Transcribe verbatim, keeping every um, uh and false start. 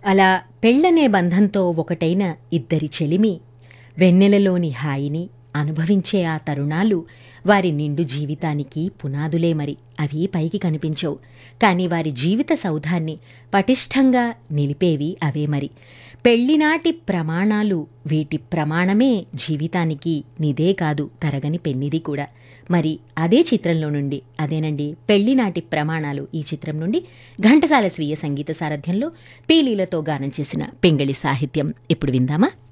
అలా పెళ్ళనే బంధంతో ఒకటైన ఇద్దరి చెలిమి, వెన్నెలలోని హాయిని అనుభవించే ఆ తరుణాలు వారి నిండు జీవితానికి పునాదులే మరి. అవి పైకి కనిపించవు. కానీ వారి జీవిత సౌధాన్ని పటిష్టంగా నిలిపేవి అవే మరి. పెళ్లినాటి ప్రమాణాలు, వీటి ప్రమాణమే జీవితానికి నిదే కాదు, తరగని పెన్నిది కూడా. మరి అదే చిత్రంలో నుండి, అదేనండి పెళ్లినాటి ప్రమాణాలు ఈ చిత్రం నుండి ఘంటసాల స్వీయ సంగీత సారథ్యంలో పీలీలతో గానం చేసిన పింగళి సాహిత్యం ఇప్పుడు విందామా?